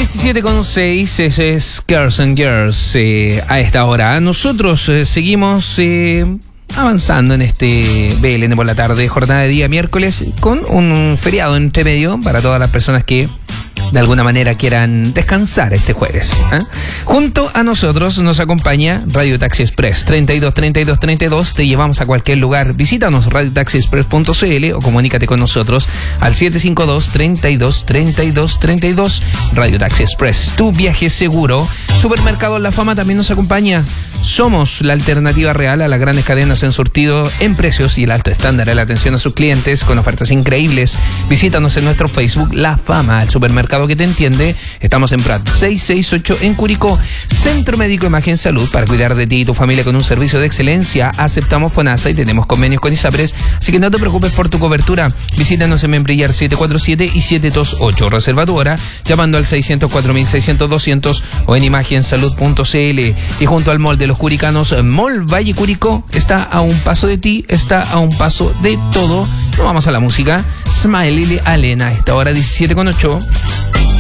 17:06, ese es Girls and Girls a esta hora. Nosotros seguimos avanzando en este BLN por la tarde, jornada de día miércoles, con un feriado entre medio para todas las personas que de alguna manera quieran descansar este jueves. Junto a nosotros nos acompaña Radio Taxi Express 32 32 32. Te llevamos a cualquier lugar. Visítanos radiotaxiexpress.cl o comunícate con nosotros al 752 32 32 32. Radio Taxi Express, tu viaje seguro. Supermercado La Fama también nos acompaña. Somos la alternativa real a las grandes cadenas en surtido, en precios y el alto estándar de la atención a sus clientes con ofertas increíbles. Visítanos en nuestro Facebook La Fama, el supermercado que te entiende. Estamos en Prat 668 en Curicó. Centro Médico Imagen Salud, para cuidar de ti y tu familia con un servicio de excelencia. Aceptamos FONASA y tenemos convenios con ISAPRES, así que no te preocupes por tu cobertura. Visítanos en Membrillar 747 y 728. Reserva tu hora llamando al 604.600-200 o en imagensalud.cl. Y junto al Mall de los Curicanos, Mall Valle Curicó, está a un paso de ti, está a un paso de todo. Nos vamos a la música. Smile Lily Allen a esta hora 17:08.